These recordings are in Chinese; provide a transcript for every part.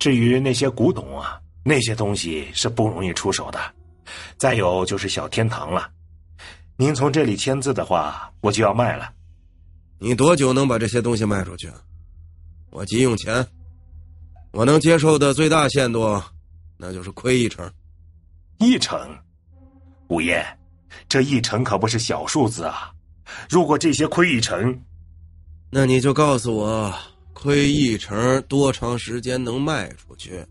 至于那些古董啊，那些东西是不容易出手的。再有就是小天堂了，您从这里签字的话，我就要卖了。 你多久能把这些东西卖出去？我急用钱，我能接受的最大限度，那就是亏1成。 1成？五爷，这1成可不是小数字啊！如果这些亏1成， 那你就告诉我，亏1成多长时间能卖出去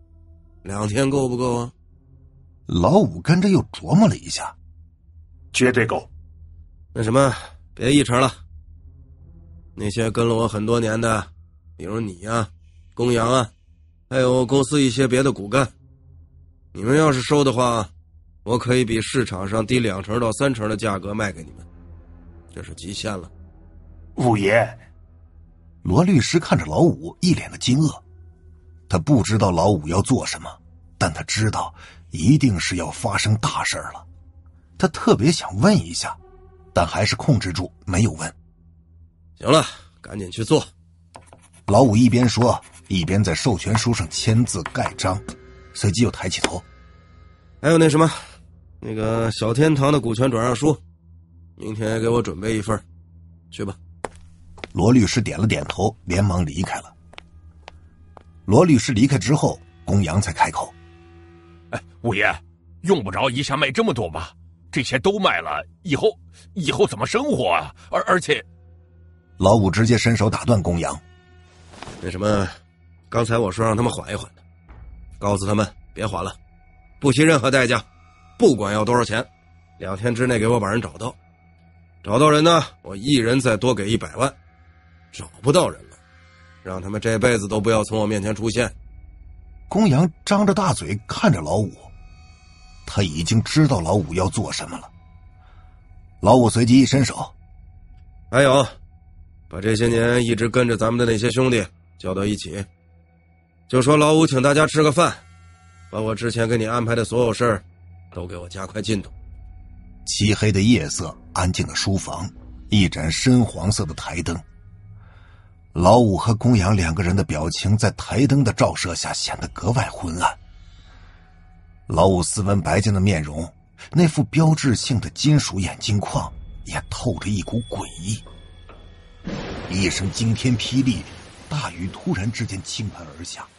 ？2天够不够啊？ 老五跟着又琢磨了一下， 绝对够。 那什么，别1成了。那些跟了我很多年的，比如你啊、公羊啊，还有公司一些别的骨干，你们要是收的话，我可以比市场上低2成到3成的价格卖给你们，这是极限了。 五爷， 罗律师看着老五一脸的惊愕，他不知道老五要做什么，但他知道一定是要发生大事了。他特别想问一下，但还是控制住没有问。 行了，赶紧去做。 老五一边说，一边在授权书上签字盖章，随即又抬起头。 还有那什么，那个小天堂的股权转让书，明天给我准备一份，去吧。 罗律师点了点头，连忙离开了。罗律师离开之后，公羊才开口： 五爷，用不着一下卖这么多吧？这些都卖了，以后怎么生活啊？而且， 老五直接伸手打断公羊： 那什么，刚才我说让他们缓一缓的，告诉他们别缓了，不惜任何代价，不管要多少钱，2天之内给我把人找到。找到人呢，我一人再多给100万。找不到人了，让他们这辈子都不要从我面前出现。 公羊张着大嘴看着老五，他已经知道老五要做什么了。老五随即一伸手： 还有，把这些年一直跟着咱们的那些兄弟叫到一起，就说老五请大家吃个饭，把我之前给你安排的所有事儿都给我加快进度。 漆黑的夜色，安静的书房，一盏深黄色的台灯。老五和公羊2个人的表情在台灯的照射下显得格外昏暗。老五斯文白净的面容，那副标志性的金属眼镜框也透着一股诡异。一声惊天霹雳，大雨突然之间倾盆而下，